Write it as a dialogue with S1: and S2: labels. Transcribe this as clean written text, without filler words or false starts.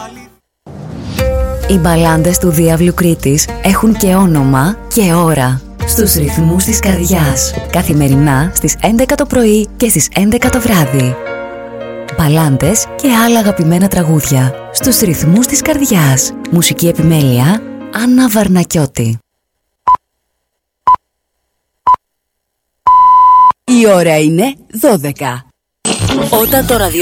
S1: Οι μπαλάντες του Διάβλου Κρήτης έχουν και όνομα και ώρα. Στους ρυθμούς της καρδιάς. Καθημερινά στις 11 το πρωί και στις 11 το βράδυ. Μπαλάντες και άλλα αγαπημένα τραγούδια. Στους ρυθμούς της καρδιάς. Μουσική επιμέλεια Άννα Βαρνακιώτη.
S2: Η ώρα είναι 12.
S3: Όταν το